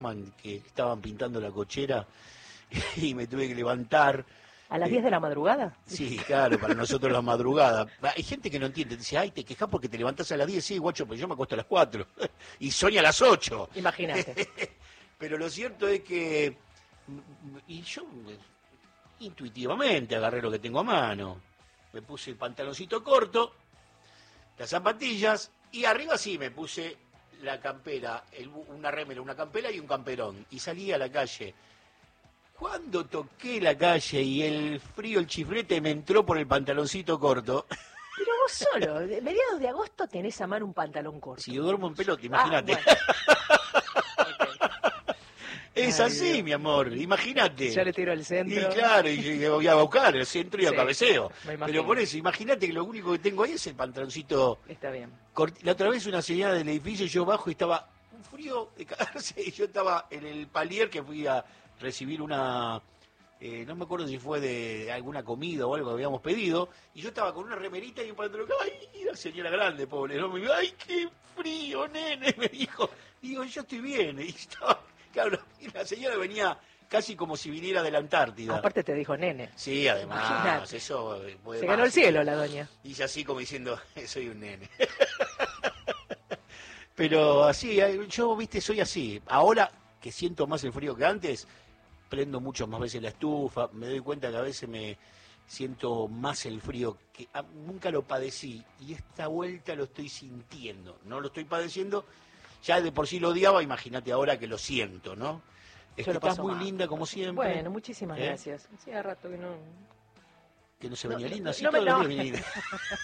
que estaban pintando la cochera y me tuve que levantar. ¿A las 10 de la madrugada? Sí, claro, para nosotros la madrugada. Hay gente que no entiende, dice, ay, te quejas porque te levantás a las 10, sí, guacho, pues yo me acuesto a las 4 y Sonia a las 8. Imagínate. Pero lo cierto es que, y yo intuitivamente agarré lo que tengo a mano. Me puse el pantaloncito corto, las zapatillas, y arriba sí me puse la campera, una remera, una campera y un camperón. Y salí a la calle. Cuando toqué la calle y el frío, el chiflete me entró por el pantaloncito corto. Pero vos solo, de mediados de agosto tenés a mano un pantalón corto. Si yo duermo en pelota, imagínate. Bueno. Es Ay, así, Dios. mi amor, imagínate. Yo le tiro el centro. Y claro, y voy a buscar el centro y a Sí, cabeceo. me imagino. Pero por eso, imagínate que lo único que tengo ahí es el pantaloncito. Está bien. La otra vez una señora del edificio, yo bajo y estaba un frío de cagarse. Y yo estaba en el palier que fui a recibir una... no me acuerdo si fue de alguna comida o algo que habíamos pedido. Y yo estaba con una remerita y un pantalón. ¡Ay, la señora grande, pobre! ¿No? Me dijo, ¡ay, qué frío, nene! Me dijo. Digo, yo estoy bien. Y estaba... Claro, y la señora venía casi como si viniera de la Antártida. Aparte te dijo nene. Sí, además, Imagínate. eso puede Se más. ganó el cielo la doña. Dice así como diciendo, soy un nene. Pero así, yo, viste, soy así. Ahora que siento más el frío que antes, prendo mucho más veces la estufa, me doy cuenta que a veces me siento más el frío, que nunca lo padecí, y esta vuelta lo estoy sintiendo. No lo estoy padeciendo, ya de por sí lo odiaba, imagínate ahora que lo siento, ¿no? Es Yo que lo estás paso muy mal. linda como siempre. Bueno, muchísimas gracias. Hacía rato que no... Que no se venía linda, sí, no todos me- los no. días venía linda.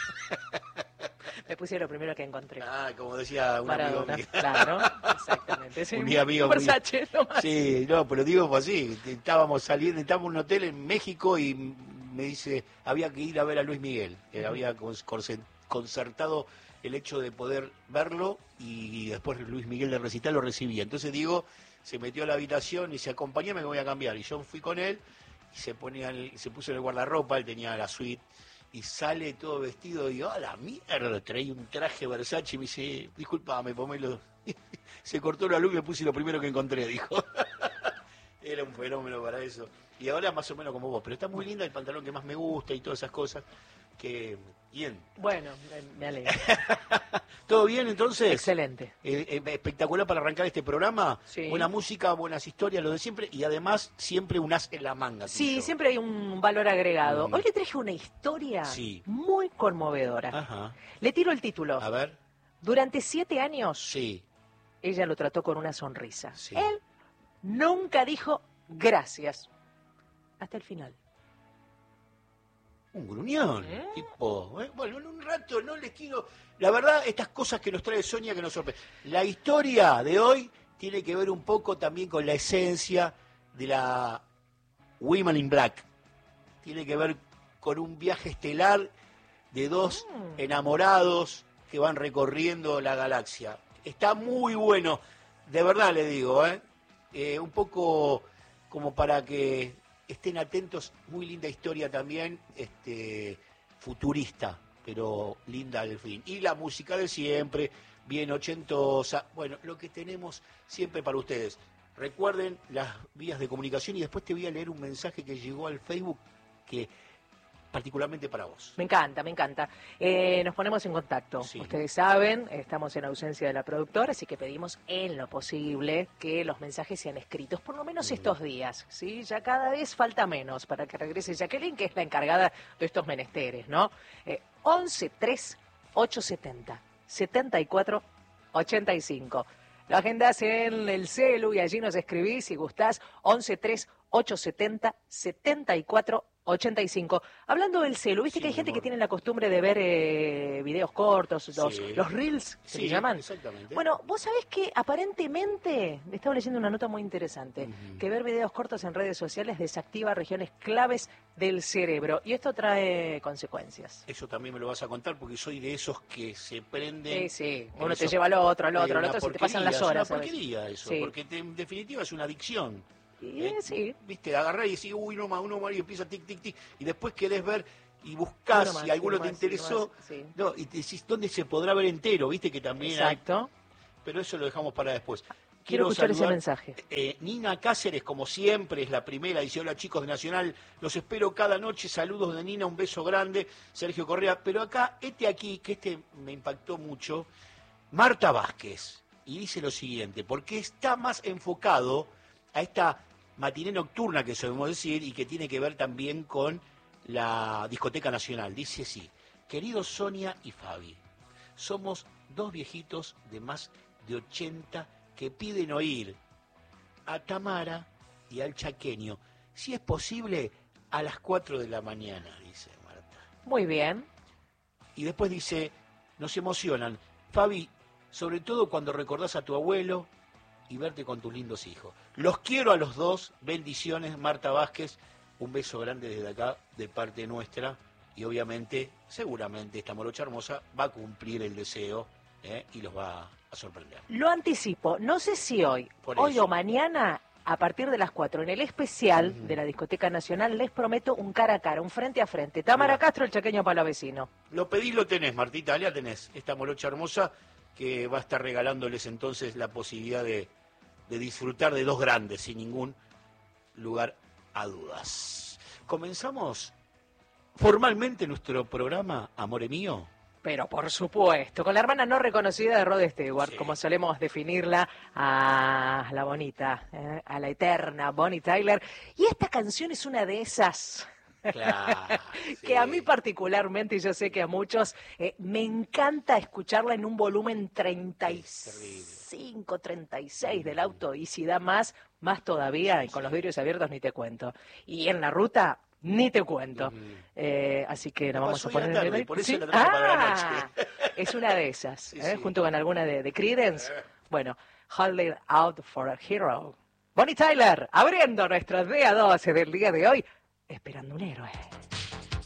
Me puse lo primero que encontré. Ah, como decía un amigo Maradona. mío. Claro, exactamente. Sí, Un amigo Versace, nomás. Sí, no, pero digo fue así. Estábamos saliendo, estábamos en un hotel en México y me dice, había que ir a ver a Luis Miguel. Había concertado el hecho de poder verlo y después Luis Miguel de recital lo recibía. Entonces digo, se metió a la habitación y dice, acompáñame que voy a cambiar. Y yo fui con él y se puso en el guardarropa, él tenía la suite. Y sale todo vestido y digo, ¡a la mierda! Traía un traje Versace y me dice, disculpame, pomelo. Se cortó la luz y me puse lo primero que encontré, dijo. Era un fenómeno para eso. Y ahora más o menos como vos. Pero está muy linda, el pantalón que más me gusta y todas esas cosas. Que bien. Bueno, me alegro. ¿Todo bien entonces? Excelente. Espectacular para arrancar este programa. Sí. Buena música, buenas historias, lo de siempre. Y además siempre un as en la manga. Sí, tuyo. siempre hay un valor agregado. Mm. Hoy le traje una historia Sí. muy conmovedora. Ajá. Le tiro el título. A ver. Durante 7 años, Sí. ella lo trató con una sonrisa. Sí. Él nunca dijo gracias. Hasta el final. Un gruñón, tipo, bueno, en un rato no les quiero... La verdad, estas cosas que nos trae Sonia que nos sorprende. La historia de hoy tiene que ver un poco también con la esencia de la Women in Black. Tiene que ver con un viaje estelar de dos enamorados que van recorriendo la galaxia. Está muy bueno, de verdad le digo, un poco como para que estén atentos, muy linda historia también, futurista, pero linda al fin. Y la música de siempre, bien ochentosa, bueno, lo que tenemos siempre para ustedes. Recuerden las vías de comunicación y después te voy a leer un mensaje que llegó al Facebook que particularmente para vos. Me encanta, me encanta. Nos ponemos en contacto. Sí. Ustedes saben, estamos en ausencia de la productora, así que pedimos en lo posible que los mensajes sean escritos, por lo menos estos días, ¿sí? Ya cada vez falta menos para que regrese Jacqueline, que es la encargada de estos menesteres, ¿no? 11 3 870 74 85. Lo agendas en el celu y allí nos escribís si gustás. 11 3 870 74 85. Hablando del celu, viste Sí, que hay gente amor. que tiene la costumbre de ver videos cortos, Sí. los reels, que Sí, se llaman. exactamente. Bueno, vos sabés que aparentemente, estaba leyendo una nota muy interesante, Ujú. que ver videos cortos en redes sociales desactiva regiones claves del cerebro y esto trae consecuencias. Eso también me lo vas a contar porque soy de esos que se prenden... Sí, en uno te eso- lleva al otro, una se te pasan las porquería, horas. Es una ¿sabes? porquería eso, Sí. porque en definitiva es una adicción. Y, sí. Viste, agarrás y decís, uy, uno más, y empieza tic, tic, tic, y después querés ver y buscás Uno más, si alguno uno te más, interesó, uno más, sí. no, y te decís, ¿dónde se podrá ver entero? Viste que también hay, Exacto. pero eso lo dejamos para después. Quiero escuchar ese saludar, mensaje. Nina Cáceres, como siempre, es la primera. Dice, hola chicos de Nacional, los espero cada noche. Saludos de Nina, un beso grande. Sergio Correa. Pero acá, aquí, que me impactó mucho, Marta Vázquez. Y dice lo siguiente, porque está más enfocado a esta matiné nocturna que solemos decir y que tiene que ver también con la Discoteca Nacional. Dice así, queridos Sonia y Fabi, somos dos viejitos de más de 80 que piden oír a Tamara y al chaqueño, si es posible, a las 4 de la mañana, dice Marta. Muy bien. Y después dice, nos emocionan, Fabi, sobre todo cuando recordás a tu abuelo y verte con tus lindos hijos. Los quiero a los dos, bendiciones, Marta Vázquez, un beso grande desde acá, de parte nuestra, y obviamente, seguramente, esta morocha hermosa va a cumplir el deseo y los va a sorprender. Lo anticipo, no sé si hoy o mañana, a partir de las 4, en el especial de la Discoteca Nacional, les prometo un cara a cara, un frente a frente. Tamara Castro, el chaqueño palavecino. Lo pedís, lo tenés, Martita, allá tenés esta morocha hermosa que va a estar regalándoles entonces la posibilidad de disfrutar de dos grandes, sin ningún lugar a dudas. Comenzamos formalmente nuestro programa, Amore Mío. Pero por supuesto, con la hermana no reconocida de Rod Stewart, Sí. como solemos definirla, a la bonita, a la eterna Bonnie Tyler. Y esta canción es una de esas Claro, que sí. a mí particularmente, y yo sé que a muchos, me encanta escucharla en un volumen 35, 36 del auto, y si da más todavía, y con los vidrios abiertos ni te cuento. Y en la ruta, ni te cuento. Así que la vamos a poner tarde, en el... por eso ¿Sí? la traje para la noche. Es una de esas, Sí. junto con alguna de Creedence. Bueno, Holding Out for a Hero. Bonnie Tyler, abriendo nuestro día 12 del día de hoy, esperando un héroe.